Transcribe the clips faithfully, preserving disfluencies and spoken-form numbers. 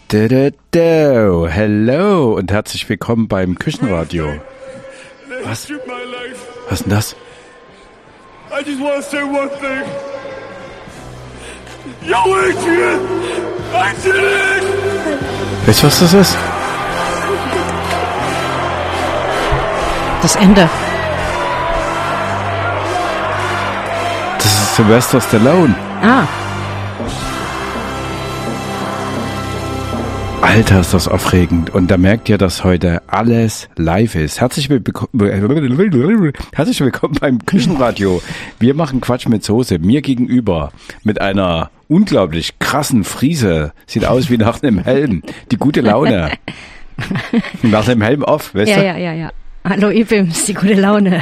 Da, da, da. Hello und herzlich willkommen beim Küchenradio. Was? Was ist denn das? I just want to say one thing. Yo, Adrian! I did it! Weißt du, was das ist? Das Ende. Das ist Sylvester Stallone. Ah. Alter, ist das aufregend. Und da merkt ihr, dass heute alles live ist. Herzlich, willbe- Herzlich willkommen beim Küchenradio. Wir machen Quatsch mit Soße. Mir gegenüber mit einer unglaublich krassen Frise. Sieht aus wie nach einem Helm. Die gute Laune. Nach dem Helm auf, weißt Ja, du? ja, ja, ja. Hallo Ibims, die gute Laune.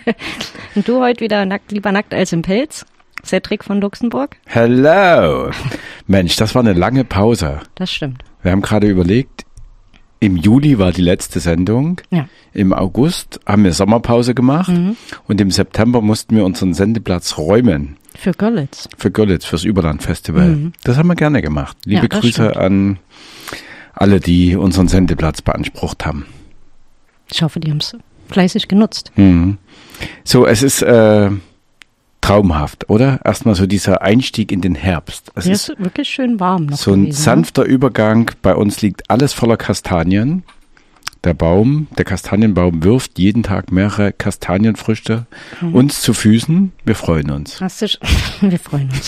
Und du heute wieder nackt, lieber nackt als im Pelz? Cedric von Luxemburg? Hello. Mensch, das war eine lange Pause. Das stimmt. Wir haben gerade überlegt, im Juli war die letzte Sendung. Ja. Im August haben wir Sommerpause gemacht. Mhm. Und im September mussten wir unseren Sendeplatz räumen. Für Görlitz. Für Görlitz, fürs Überland-Festival. Mhm. Das haben wir gerne gemacht. Liebe Ja, das Grüße stimmt. an alle, die unseren Sendeplatz beansprucht haben. Ich hoffe, die haben es fleißig genutzt. Mhm. So, es ist äh, traumhaft, oder? Erstmal so dieser Einstieg in den Herbst. Es Hier ist ist wirklich schön warm noch so ein gewesen, sanfter Übergang. Bei uns liegt alles voller Kastanien. Der Baum, der Kastanienbaum wirft jeden Tag mehrere Kastanienfrüchte Mhm. uns zu Füßen. Wir freuen uns. Ne? Hast du sch- Wir freuen uns.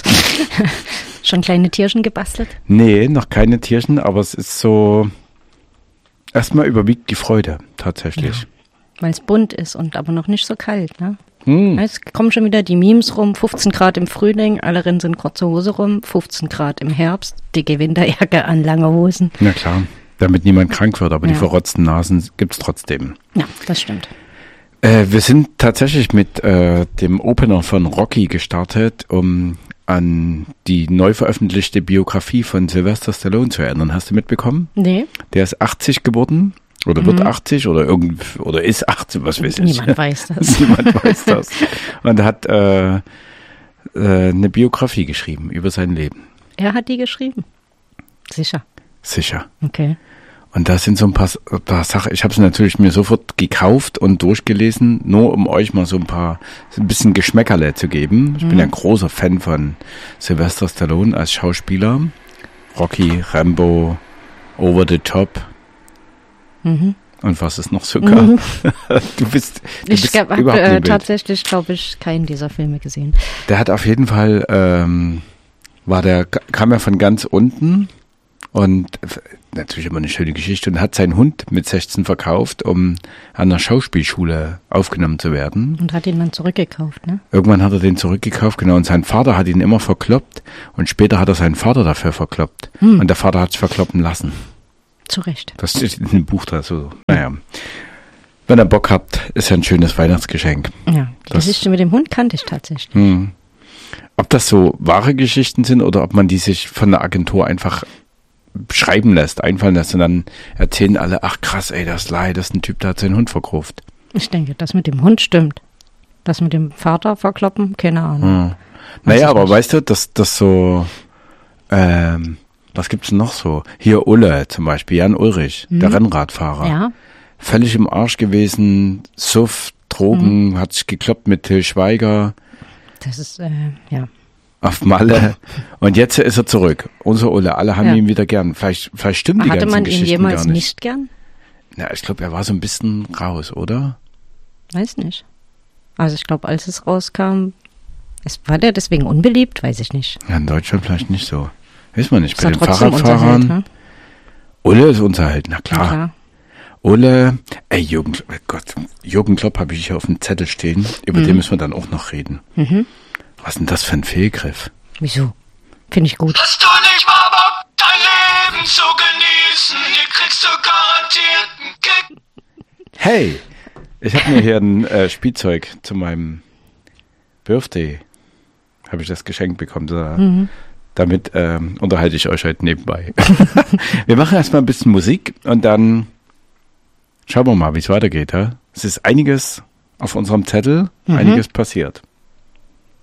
Schon kleine Tierchen gebastelt? Nee, noch keine Tierchen, aber es ist so, erstmal überwiegt die Freude tatsächlich. Weil es bunt ist und aber noch nicht so kalt, ne? Hm. Es kommen schon wieder die Memes rum, fünfzehn Grad im Frühling, alle rennen in kurze Hose rum, fünfzehn Grad im Herbst, dicke Winterjacke an, lange Hosen. Na klar, damit niemand krank wird, aber die Ja. verrotzten Nasen gibt's trotzdem. Ja, das stimmt. Äh, wir sind tatsächlich mit äh, dem Opener von Rocky gestartet, um an die neu veröffentlichte Biografie von Sylvester Stallone zu erinnern. Hast du mitbekommen? Nee, Der ist achtzig geworden oder wird Mhm. achtzig oder irgend oder ist achtzig, was weiß ich. niemand weiß das. Niemand weiß das. Und er hat äh, äh, eine Biografie geschrieben über sein Leben. Er hat die geschrieben. Sicher. Sicher. Okay. Und da sind so ein paar, paar Sachen, ich habe es natürlich mir sofort gekauft und durchgelesen, nur um euch mal so ein paar, so ein bisschen Geschmäckerle zu geben. Ich bin ja ein großer Fan von Sylvester Stallone als Schauspieler. Rocky, Rambo, Over the Top. Mhm. Und was es noch so gab. Mhm. Du bist, du Ich bist habe überhaupt äh, nicht wild. tatsächlich, glaube ich, keinen dieser Filme gesehen. Der hat auf jeden Fall, ähm, war der, kam ja von ganz unten und äh, natürlich immer eine schöne Geschichte und hat seinen Hund mit sechzehn verkauft, um an einer Schauspielschule aufgenommen zu werden. Und hat ihn dann zurückgekauft, ne? Irgendwann hat er den zurückgekauft, genau, und sein Vater hat ihn immer verkloppt und später hat er seinen Vater dafür verkloppt. Hm. Und der Vater hat sich verkloppen lassen. Zu Recht. Das steht in dem Buch da so. Naja. Wenn ihr Bock habt, ist ja ein schönes Weihnachtsgeschenk. Ja, die Das- Geschichte mit dem Hund kannte ich tatsächlich. Hm. Ob das so wahre Geschichten sind oder ob man die sich von der Agentur einfach schreiben lässt, einfallen lässt und dann erzählen alle, ach krass, ey, das ist leid, das ist ein Typ, der hat seinen Hund verkauft. Ich denke, das mit dem Hund stimmt. Das mit dem Vater verkloppen, keine Ahnung. Hm. Weiß Naja, ich aber nicht. weißt du, dass das so, ähm, was gibt's noch so? Hier Ulle zum Beispiel, Jan Ulrich, der Rennradfahrer. Ja, Völlig im Arsch gewesen, Suff, Drogen, hat sich gekloppt mit Till Schweiger das ist, äh, ja. auf Malle und jetzt ist er zurück. Unser Ulle, alle haben Ja. ihn wieder gern. Vielleicht, vielleicht stimmen die Hatte ganzen man ihn Geschichten jemals gar nicht. nicht gern? Ja, ich glaube, er war so ein bisschen raus, oder? Weiß nicht. Also ich glaube, als es rauskam, es, war der deswegen unbeliebt? Weiß ich nicht. Ja, in Deutschland vielleicht nicht so. Weiß man nicht. Ist Bei er den trotzdem unser Held, Fahrradfahrern. ne? Ulle ist unser Held, na Ja, klar. klar. Ulle, ey, Jürgen, Klopp- oh Gott, Jürgen Klopp habe ich hier auf dem Zettel stehen. Über den müssen wir dann auch noch reden. Mhm. Was ist denn das für ein Fehlgriff? Wieso? Finde ich gut. Hast du nicht mal Bock, dein Leben zu genießen? Hier kriegst du garantiert einen Kick. Hey, ich habe mir hier ein äh, Spielzeug zu meinem Birthday, habe ich das geschenkt bekommen. So, Mhm. Damit ähm, unterhalte ich euch heute nebenbei. Wir machen erstmal ein bisschen Musik und dann schauen wir mal, wie es weitergeht. Ja? Es ist einiges auf unserem Zettel, Mhm. einiges passiert.